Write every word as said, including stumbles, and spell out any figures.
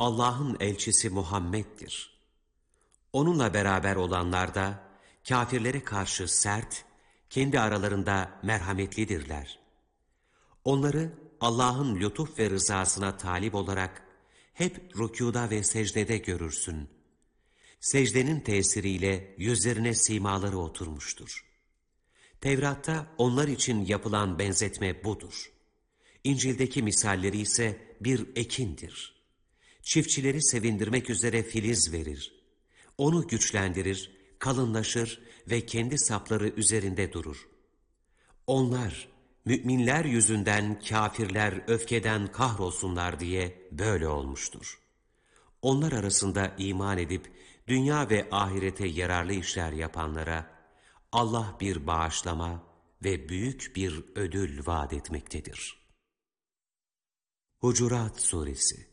Allah'ın elçisi Muhammed'dir. Onunla beraber olanlar da kâfirlere karşı sert, kendi aralarında merhametlidirler. Onları Allah'ın lütuf ve rızasına talip olarak hep rükûda ve secdede görürsün. Secdenin tesiriyle yüzlerine simaları oturmuştur. Tevrat'ta onlar için yapılan benzetme budur. İncil'deki misalleri ise bir ekindir. Çiftçileri sevindirmek üzere filiz verir. Onu güçlendirir, kalınlaşır ve kendi sapları üzerinde durur. Onlar, müminler yüzünden kâfirler öfkeden kahrolsunlar diye böyle olmuştur. Onlar arasında iman edip dünya ve ahirete yararlı işler yapanlara Allah bir bağışlama ve büyük bir ödül vaat etmektedir. Hucurat Suresi